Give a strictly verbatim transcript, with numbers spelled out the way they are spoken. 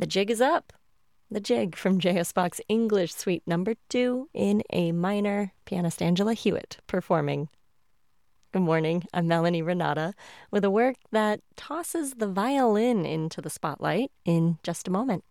The jig is up. The Jig from J S Bach's English Suite Number two in A minor, pianist Angela Hewitt performing. Good morning, I'm Melanie Renata with a work that tosses the violin into the spotlight in just a moment.